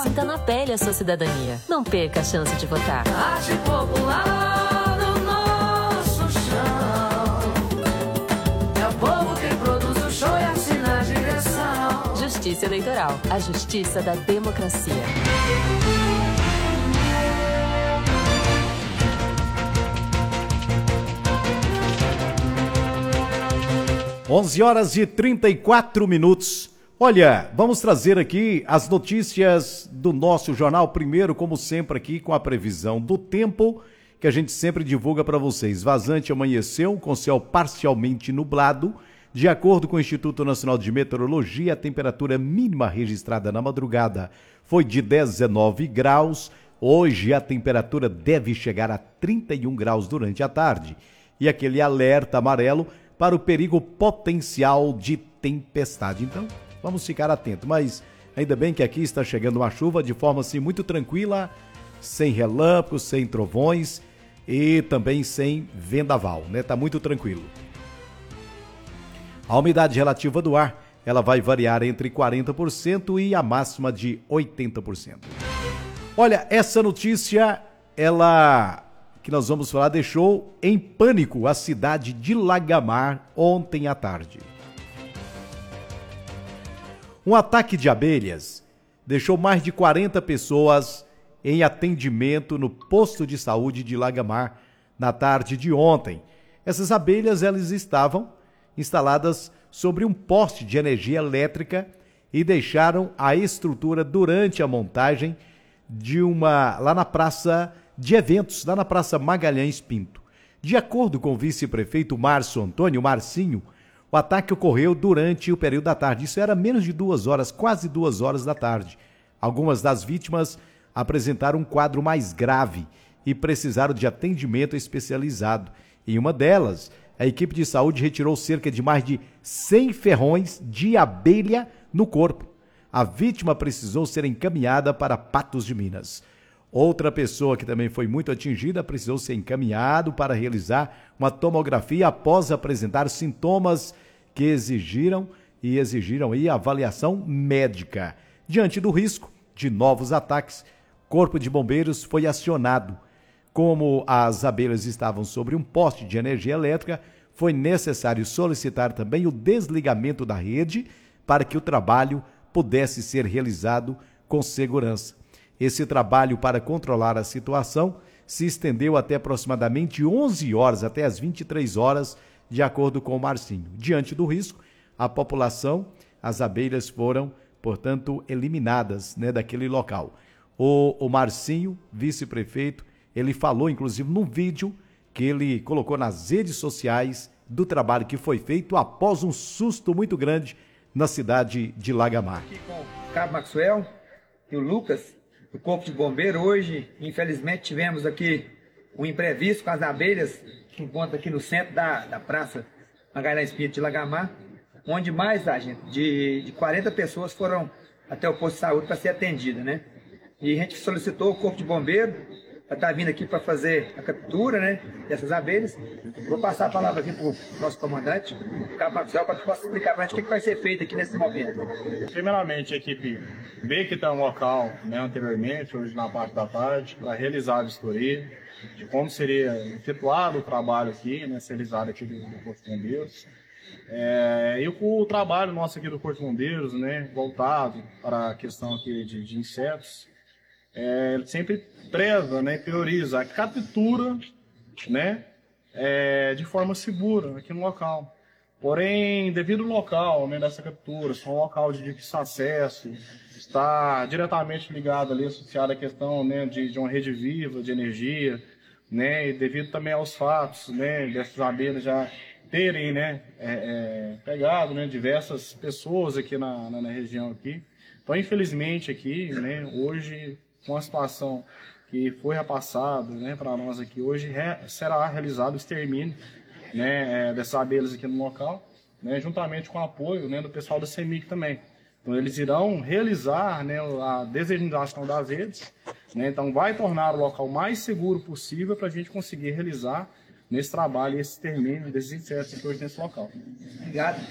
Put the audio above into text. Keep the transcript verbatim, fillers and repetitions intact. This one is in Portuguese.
Sinta na pele a sua cidadania. Não perca a chance de votar. Arte popular no nosso chão. É o povo quem produz o show e assina a direção. Justiça Eleitoral. A justiça da democracia. onze horas e trinta e quatro minutos. Olha, vamos trazer aqui as notícias do nosso jornal. Primeiro, como sempre, aqui com a previsão do tempo, que a gente sempre divulga para vocês. Vazante amanheceu com céu parcialmente nublado. De acordo com o Instituto Nacional de Meteorologia, a temperatura mínima registrada na madrugada foi de dezenove graus. Hoje a temperatura deve chegar a trinta e um graus durante a tarde. E aquele alerta amarelo para o perigo potencial de tempestade. Então, vamos ficar atentos. Mas ainda bem que aqui está chegando uma chuva de forma assim muito tranquila, sem relâmpagos, sem trovões e também sem vendaval, né? Tá muito tranquilo. A umidade relativa do ar, ela vai variar entre quarenta por cento e a máxima de oitenta por cento. Olha, essa notícia, ela que nós vamos falar, deixou em pânico a cidade de Lagamar ontem à tarde. Um ataque de abelhas deixou mais de quarenta pessoas em atendimento no posto de saúde de Lagamar na tarde de ontem. Essas abelhas, elas estavam instaladas sobre um poste de energia elétrica e deixaram a estrutura durante a montagem de uma lá na praça de eventos, lá na Praça Magalhães Pinto. De acordo com o vice-prefeito Márcio Antônio Marcinho, o ataque ocorreu durante o período da tarde. Isso era menos de duas horas, quase duas horas da tarde. Algumas das vítimas apresentaram um quadro mais grave e precisaram de atendimento especializado. Em uma delas, a equipe de saúde retirou cerca de mais de cem ferrões de abelha no corpo. A vítima precisou ser encaminhada para Patos de Minas. Outra pessoa que também foi muito atingida precisou ser encaminhado para realizar uma tomografia após apresentar sintomas que exigiram e exigiram aí avaliação médica. Diante do risco de novos ataques, o Corpo de Bombeiros foi acionado. Como as abelhas estavam sobre um poste de energia elétrica, foi necessário solicitar também o desligamento da rede para que o trabalho pudesse ser realizado com segurança. Esse trabalho para controlar a situação se estendeu até aproximadamente onze horas, até as vinte e três horas, de acordo com o Marcinho. Diante do risco, a população, as abelhas foram, portanto, eliminadas, né, daquele local. O, o Marcinho, vice-prefeito, ele falou, inclusive, num vídeo que ele colocou nas redes sociais do trabalho que foi feito após um susto muito grande na cidade de Lagamar. Aqui com o Cabo Maxwell e o Lucas, do Corpo de Bombeiro. Hoje, infelizmente, tivemos aqui um imprevisto com as abelhas que encontra aqui no centro da, da Praça Magalhães Pinto de Lagamar, onde mais, ah, gente, de, de quarenta pessoas foram até o posto de saúde para ser atendida, né? E a gente solicitou o Corpo de Bombeiro para estar vindo aqui para fazer a captura, né, dessas abelhas. Vou passar a palavra aqui para o nosso comandante, o Cabo Maxwell, para que possa explicar para a gente o que vai ser feito aqui nesse momento. Primeiramente, a equipe veio que está no local, né, anteriormente, hoje na parte da tarde, para realizar a vistoria de como seria efetuado o trabalho aqui, né, ser realizado aqui do, do Corpo de Bombeiros. É, e o, o trabalho nosso aqui do Corpo de Bombeiros, né, voltado para a questão aqui de, de insetos, é, sempre preza, né, prioriza a captura, né, é, de forma segura aqui no local. Porém, devido ao local, né, dessa captura, ser um local de difícil acesso, está diretamente ligado ali, associado à questão, né, de, de uma rede viva de energia, né, e devido também aos fatos, né, dessas abelhas já terem, né, é, é, pegado, né, diversas pessoas aqui na, na, na região aqui. Então, infelizmente aqui, né, hoje, com a situação que foi repassada, né, para nós aqui, hoje re, será realizado o extermínio, né, é, dessas abelhas aqui no local, né, juntamente com o apoio, né, do pessoal da CEMIG também. Então eles irão realizar, né, a desertização das redes, né, então vai tornar o local mais seguro possível para a gente conseguir realizar nesse trabalho esse extermínio desses insetos aqui hoje nesse local. Obrigado.